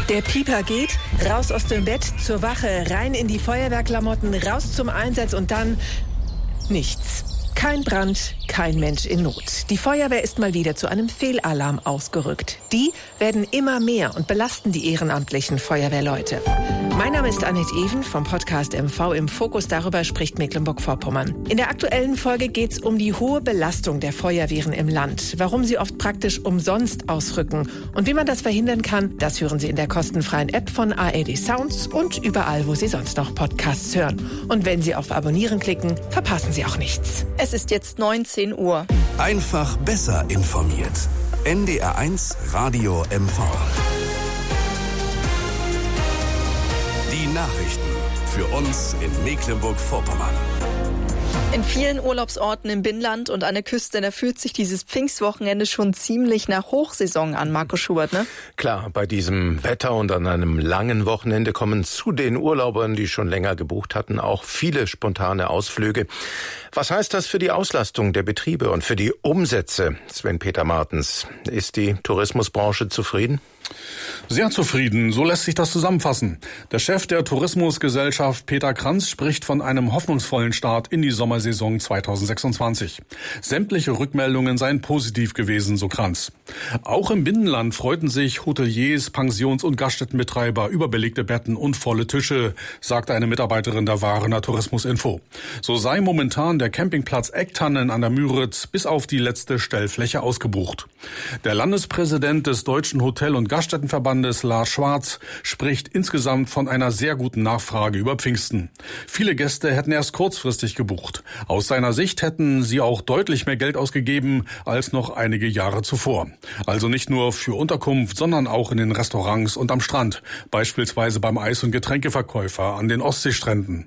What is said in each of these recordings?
Der Pieper geht, raus aus dem Bett, zur Wache, rein in die Feuerwehrklamotten, raus zum Einsatz und dann nichts. Kein Brand, kein Mensch in Not. Die Feuerwehr ist mal wieder zu einem Fehlalarm ausgerückt. Die werden immer mehr und belasten die ehrenamtlichen Feuerwehrleute. Mein Name ist Annette Even vom Podcast MV im Fokus. Darüber spricht Mecklenburg-Vorpommern. In der aktuellen Folge geht es um die hohe Belastung der Feuerwehren im Land. Warum sie oft praktisch umsonst ausrücken. Und wie man das verhindern kann, das hören Sie in der kostenfreien App von ARD Sounds und überall, wo Sie sonst noch Podcasts hören. Und wenn Sie auf Abonnieren klicken, verpassen Sie auch nichts. Es ist jetzt 19 Uhr. Einfach besser informiert. NDR1 Radio MV. Die Nachrichten für uns in Mecklenburg-Vorpommern. In vielen Urlaubsorten im Binnenland und an der Küste, da fühlt sich dieses Pfingstwochenende schon ziemlich nach Hochsaison an, Marco Schubert, ne? Klar, bei diesem Wetter und an einem langen Wochenende kommen zu den Urlaubern, die schon länger gebucht hatten, auch viele spontane Ausflüge. Was heißt das für die Auslastung der Betriebe und für die Umsätze? Sven-Peter Martens, ist die Tourismusbranche zufrieden? Sehr zufrieden, so lässt sich das zusammenfassen. Der Chef der Tourismusgesellschaft Peter Kranz spricht von einem hoffnungsvollen Start in die Sommersaison 2026. Sämtliche Rückmeldungen seien positiv gewesen, so Kranz. Auch im Binnenland freuten sich Hoteliers, Pensions- und Gaststättenbetreiber über belegte Betten und volle Tische, sagte eine Mitarbeiterin der Warener Tourismusinfo. So sei momentan der Campingplatz Ecktannen an der Müritz bis auf die letzte Stellfläche ausgebucht. Der Landespräsident des Deutschen Hotel- und Gaststättenverbandes Lars Schwarz spricht insgesamt von einer sehr guten Nachfrage über Pfingsten. Viele Gäste hätten erst kurzfristig gebucht. Aus seiner Sicht hätten sie auch deutlich mehr Geld ausgegeben als noch einige Jahre zuvor. Also nicht nur für Unterkunft, sondern auch in den Restaurants und am Strand, beispielsweise beim Eis- und Getränkeverkäufer an den Ostseestränden.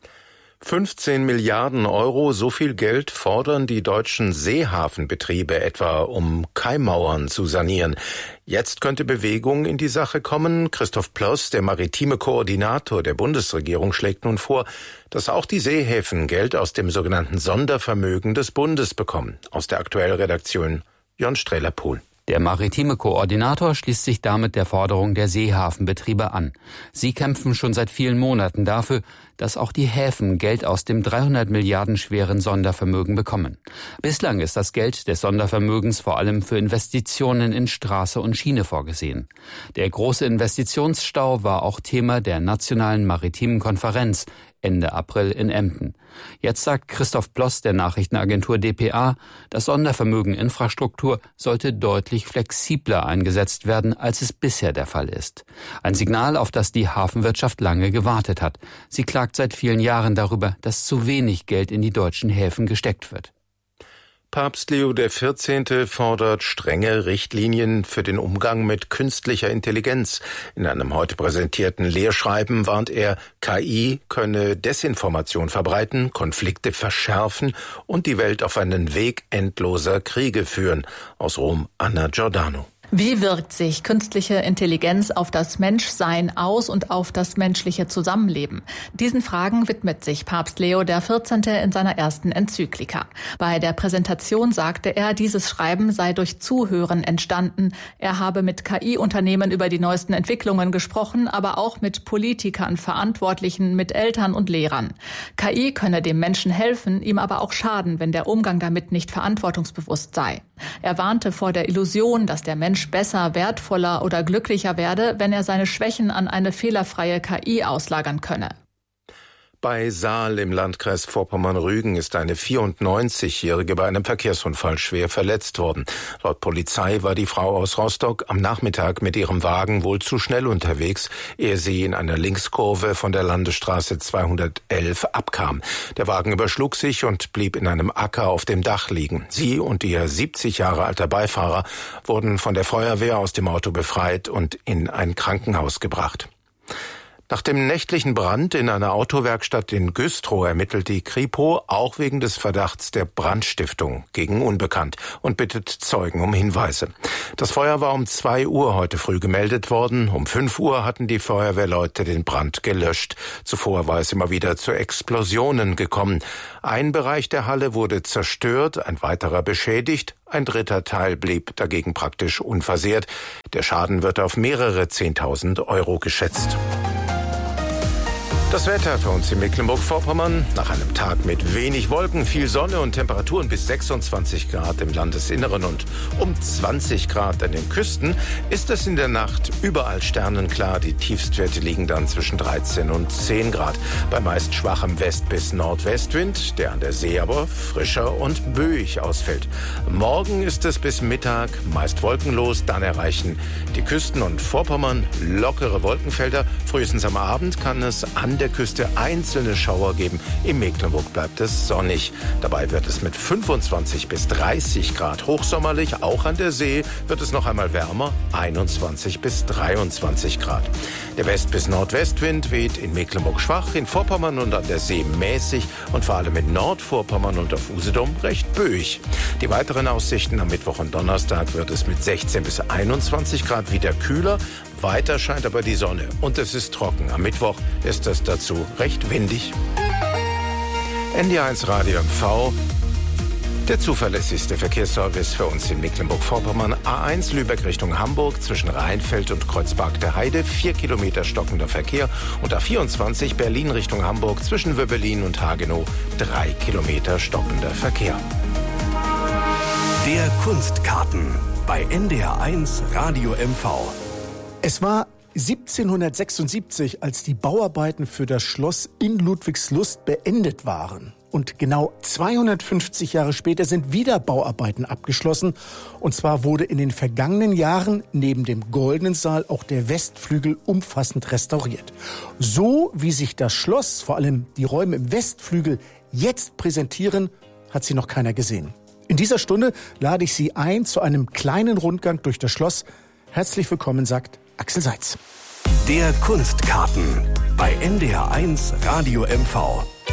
15 Milliarden Euro, so viel Geld fordern die deutschen Seehafenbetriebe etwa, um Keimmauern zu sanieren. Jetzt könnte Bewegung in die Sache kommen. Christoph Ploss, der maritime Koordinator der Bundesregierung, schlägt nun vor, dass auch die Seehäfen Geld aus dem sogenannten Sondervermögen des Bundes bekommen. Aus der Aktuellredaktion Jon Strehler-Pohl. Der maritime Koordinator schließt sich damit der Forderung der Seehafenbetriebe an. Sie kämpfen schon seit vielen Monaten dafür, dass auch die Häfen Geld aus dem 300 Milliarden schweren Sondervermögen bekommen. Bislang ist das Geld des Sondervermögens vor allem für Investitionen in Straße und Schiene vorgesehen. Der große Investitionsstau war auch Thema der Nationalen Maritimen Konferenz Ende April in Emden. Jetzt sagt Christoph Ploss der Nachrichtenagentur dpa, das Sondervermögen Infrastruktur sollte deutlich flexibler eingesetzt werden, als es bisher der Fall ist. Ein Signal, auf das die Hafenwirtschaft lange gewartet hat. Sie klagt seit vielen Jahren darüber, dass zu wenig Geld in die deutschen Häfen gesteckt wird. Papst Leo XIV. Fordert strenge Richtlinien für den Umgang mit künstlicher Intelligenz. In einem heute präsentierten Lehrschreiben warnt er, KI könne Desinformation verbreiten, Konflikte verschärfen und die Welt auf einen Weg endloser Kriege führen. Aus Rom, Anna Giordano. Wie wirkt sich künstliche Intelligenz auf das Menschsein aus und auf das menschliche Zusammenleben? Diesen Fragen widmet sich Papst Leo XIV. In seiner ersten Enzyklika. Bei der Präsentation sagte er, dieses Schreiben sei durch Zuhören entstanden. Er habe mit KI-Unternehmen über die neuesten Entwicklungen gesprochen, aber auch mit Politikern, Verantwortlichen, mit Eltern und Lehrern. KI könne dem Menschen helfen, ihm aber auch schaden, wenn der Umgang damit nicht verantwortungsbewusst sei. Er warnte vor der Illusion, dass der Mensch besser, wertvoller oder glücklicher werde, wenn er seine Schwächen an eine fehlerfreie KI auslagern könne. Bei Saal im Landkreis Vorpommern-Rügen ist eine 94-Jährige bei einem Verkehrsunfall schwer verletzt worden. Laut Polizei war die Frau aus Rostock am Nachmittag mit ihrem Wagen wohl zu schnell unterwegs, ehe sie in einer Linkskurve von der Landesstraße 211 abkam. Der Wagen überschlug sich und blieb in einem Acker auf dem Dach liegen. Sie und ihr 70 Jahre alter Beifahrer wurden von der Feuerwehr aus dem Auto befreit und in ein Krankenhaus gebracht. Nach dem nächtlichen Brand in einer Autowerkstatt in Güstrow ermittelt die Kripo auch wegen des Verdachts der Brandstiftung gegen Unbekannt und bittet Zeugen um Hinweise. Das Feuer war um 2 Uhr heute früh gemeldet worden. Um 5 Uhr hatten die Feuerwehrleute den Brand gelöscht. Zuvor war es immer wieder zu Explosionen gekommen. Ein Bereich der Halle wurde zerstört, ein weiterer beschädigt. Ein dritter Teil blieb dagegen praktisch unversehrt. Der Schaden wird auf mehrere 10.000 Euro geschätzt. Das Wetter für uns in Mecklenburg-Vorpommern. Nach einem Tag mit wenig Wolken, viel Sonne und Temperaturen bis 26 Grad im Landesinneren und um 20 Grad an den Küsten, ist es in der Nacht überall sternenklar. Die Tiefstwerte liegen dann zwischen 13 und 10 Grad. Bei meist schwachem West- bis Nordwestwind, der an der See aber frischer und böig ausfällt. Morgen ist es bis Mittag meist wolkenlos. Dann erreichen die Küsten und Vorpommern lockere Wolkenfelder. Frühestens am Abend kann es an der Küste einzelne Schauer geben. In Mecklenburg bleibt es sonnig. Dabei wird es mit 25 bis 30 Grad hochsommerlich. Auch an der See wird es noch einmal wärmer, 21 bis 23 Grad. Der West- bis Nordwestwind weht in Mecklenburg schwach, in Vorpommern und an der See mäßig und vor allem in Nordvorpommern und auf Usedom recht böig. Die weiteren Aussichten am Mittwoch und Donnerstag wird es mit 16 bis 21 Grad wieder kühler. Weiter scheint aber die Sonne und es ist trocken. Am Mittwoch ist es dazu recht windig. NDR1 Radio MV, der zuverlässigste Verkehrsservice für uns in Mecklenburg-Vorpommern. A1 Lübeck Richtung Hamburg zwischen Rheinfeld und Kreuzberg der Heide, 4 Kilometer stockender Verkehr. Und A24 Berlin Richtung Hamburg zwischen Wöbbelin und Hagenow, 3 Kilometer stockender Verkehr. Der Kunstkarten bei NDR1 Radio MV. Es war 1776, als die Bauarbeiten für das Schloss in Ludwigslust beendet waren. Und genau 250 Jahre später sind wieder Bauarbeiten abgeschlossen. Und zwar wurde in den vergangenen Jahren neben dem Goldenen Saal auch der Westflügel umfassend restauriert. So wie sich das Schloss, vor allem die Räume im Westflügel, jetzt präsentieren, hat sie noch keiner gesehen. In dieser Stunde lade ich Sie ein zu einem kleinen Rundgang durch das Schloss. Herzlich willkommen, sagt Axel Seitz. Der Kunstkarten bei NDR1 Radio MV.